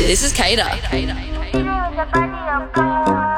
This is Kater. With your body, of course.